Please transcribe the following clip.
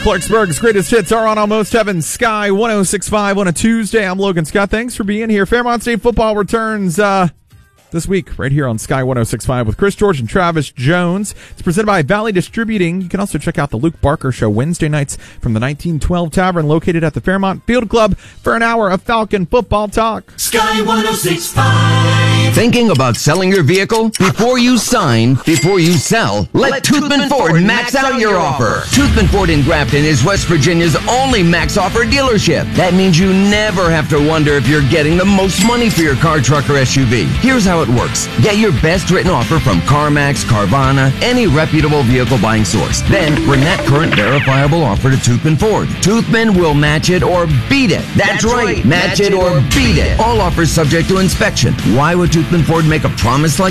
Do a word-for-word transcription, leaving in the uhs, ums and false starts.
Clarksburg's greatest hits are on Almost Heaven, Sky one oh six point five on a Tuesday. I'm Logan Scott. Thanks for being here. Fairmont State football returns uh, this week right here on Sky one oh six point five with Chris George and Travis Jones. It's presented by Valley Distributing. You can also check out the Luke Barker Show Wednesday nights from the nineteen twelve Tavern located at the Fairmont Field Club for an hour of Falcon football talk. Sky one oh six point five. Thinking about selling your vehicle? Before you sign, before you sell, let, let Toothman Ford, Ford max out your offer. Toothman Ford in Grafton is West Virginia's only max offer dealership. That means you never have to wonder if you're getting the most money for your car, truck, or S U V. Here's how it works. Get your best written offer from CarMax, Carvana, any reputable vehicle buying source. Then bring that current verifiable offer to Toothman Ford. Toothman will match it or beat it. That's, That's right. Match, match it or beat it. All offers subject to inspection. Why would Toothman Ford make a promise like